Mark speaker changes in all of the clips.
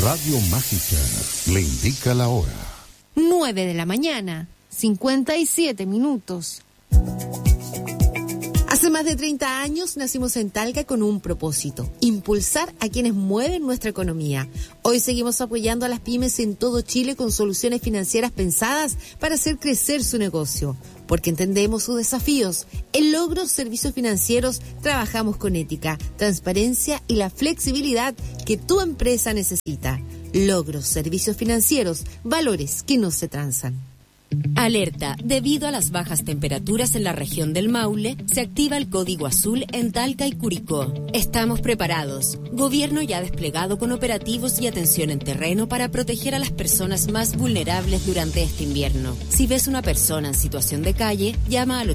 Speaker 1: Radio Mágica le indica la hora.
Speaker 2: 9 de la mañana, 57 minutos. Hace más de 30 años nacimos en Talca con un propósito: impulsar a quienes mueven nuestra economía. Hoy seguimos apoyando a las pymes en todo Chile con soluciones financieras pensadas para hacer crecer su negocio. Porque entendemos sus desafíos. En Logros Servicios Financieros trabajamos con ética, transparencia y la flexibilidad que tu empresa necesita. Logros Servicios Financieros, valores que no se transan.
Speaker 3: Alerta, debido a las bajas temperaturas en la región del Maule, se activa el código azul en Talca y Curicó. Estamos preparados. Gobierno ya desplegado con operativos y atención en terreno para proteger a las personas más vulnerables durante este invierno. Si ves una persona en situación de calle, llama al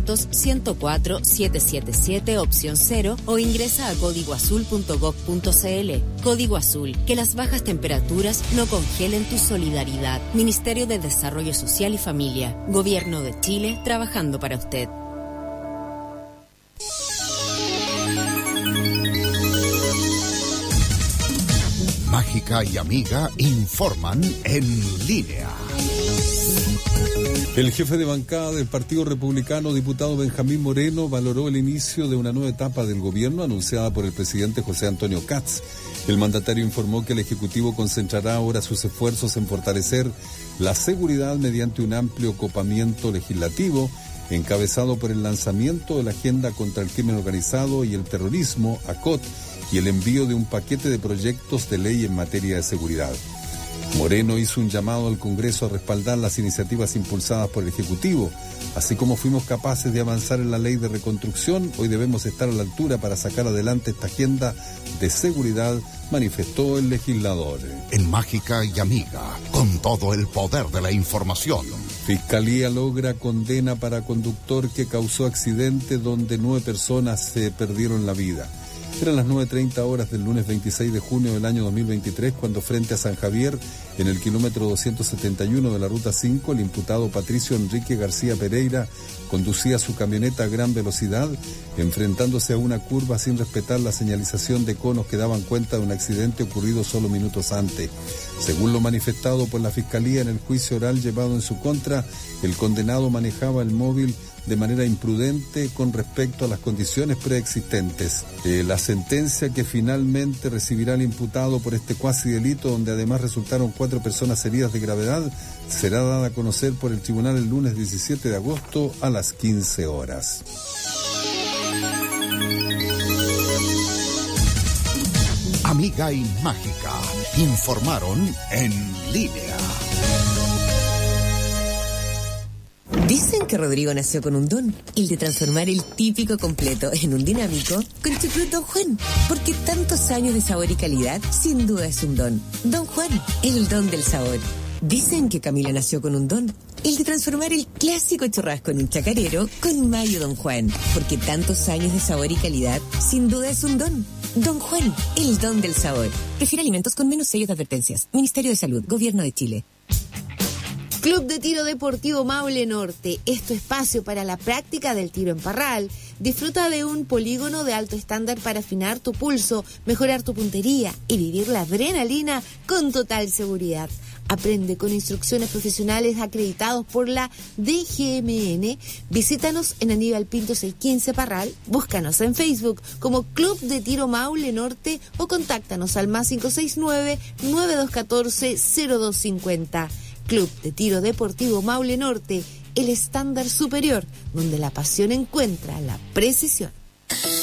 Speaker 3: 800-104-777 opción 0 o ingresa a códigoazul.gov.cl. Código Azul, que las bajas temperaturas no congelen tu solidaridad. Ministerio de Desarrollo Social y Familia. Gobierno de Chile, trabajando para usted.
Speaker 1: Mágica y Amiga informan en línea.
Speaker 4: El jefe de bancada del Partido Republicano, diputado Benjamín Moreno, valoró el inicio de una nueva etapa del gobierno anunciada por el presidente José Antonio Kats. El mandatario informó que el Ejecutivo concentrará ahora sus esfuerzos en fortalecer la seguridad mediante un amplio copamiento legislativo encabezado por el lanzamiento de la Agenda contra el Crimen Organizado y el Terrorismo, ACOT, y el envío de un paquete de proyectos de ley en materia de seguridad. Moreno hizo un llamado al Congreso a respaldar las iniciativas impulsadas por el Ejecutivo. Así como fuimos capaces de avanzar en la ley de reconstrucción, hoy debemos estar a la altura para sacar adelante esta agenda de seguridad, manifestó el legislador.
Speaker 1: En Mágica y Amiga, con todo el poder de la información.
Speaker 4: Fiscalía logra condena para conductor que causó accidente donde 9 personas se perdieron la vida. Eran las 9:30 horas del lunes 26 de junio del año 2023 cuando frente a San Javier, en el kilómetro 271 de la Ruta 5, el imputado Patricio Enrique García Pereira conducía su camioneta a gran velocidad, enfrentándose a una curva sin respetar la señalización de conos que daban cuenta de un accidente ocurrido solo minutos antes. Según lo manifestado por la Fiscalía en el juicio oral llevado en su contra, el condenado manejaba el móvil de manera imprudente con respecto a las condiciones preexistentes. La sentencia que finalmente recibirá el imputado por este cuasi delito, donde además resultaron 4 personas heridas de gravedad, será dada a conocer por el tribunal el lunes 17 de agosto a las 15 horas.
Speaker 1: Amiga y Mágica informaron en línea.
Speaker 5: Dicen que Rodrigo nació con un don, el de transformar el típico completo en un dinámico con Chucrut Don Juan, porque tantos años de sabor y calidad sin duda es un don. Don Juan, el don del sabor. Dicen que Camila nació con un don, el de transformar el clásico churrasco en un chacarero con mayo Don Juan, porque tantos años de sabor y calidad sin duda es un don. Don Juan, el don del sabor. Prefiere alimentos con menos sellos de advertencias. Ministerio de Salud, Gobierno de Chile.
Speaker 2: Club de Tiro Deportivo Maule Norte es tu espacio para la práctica del tiro en parral. Disfruta de un polígono de alto estándar para afinar tu pulso, mejorar tu puntería y vivir la adrenalina con total seguridad. Aprende con instrucciones profesionales acreditados por la DGMN. Visítanos en Aníbal Pinto 615 Parral, búscanos en Facebook como Club de Tiro Maule Norte o contáctanos al +569 9214 0250. Club de Tiro Deportivo Maule Norte, el estándar superior, donde la pasión encuentra la precisión.